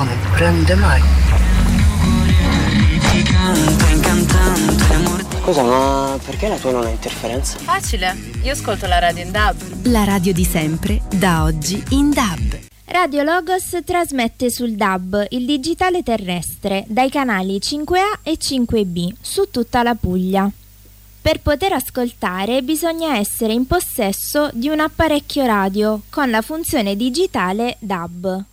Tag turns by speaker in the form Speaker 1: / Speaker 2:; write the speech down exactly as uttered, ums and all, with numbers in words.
Speaker 1: ma non prende mai.
Speaker 2: Scusa, ma perché la tua non ha interferenza?
Speaker 3: Facile, io ascolto la radio in D A B.
Speaker 4: La radio di sempre, da oggi in D A B.
Speaker 5: Radio Logos trasmette sul D A B, il digitale terrestre, dai canali cinque A e cinque B, su tutta la Puglia. Per poter ascoltare bisogna essere in possesso di un apparecchio radio con la funzione digitale D A B.